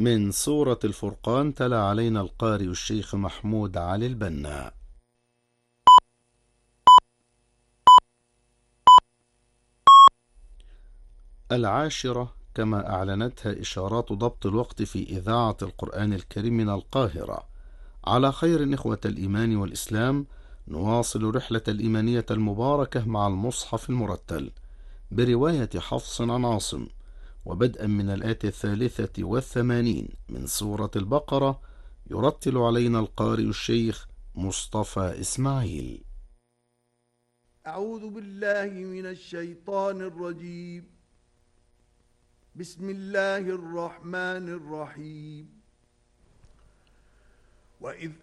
من سورة الفرقان تلا علينا القارئ الشيخ محمود علي البنا. العاشرة كما أعلنتها إشارات ضبط الوقت في إذاعة القرآن الكريم من القاهرة. على خير إخوة الإيمان والإسلام، نواصل رحلة الإيمانية المباركة مع المصحف المرتل برواية حفص عن عاصم، وبدءا من الآية 83 من سورة البقرة يرتل علينا القارئ الشيخ مصطفى إسماعيل. أعوذ بالله من الشيطان الرجيم. بسم الله الرحمن الرحيم. وإذ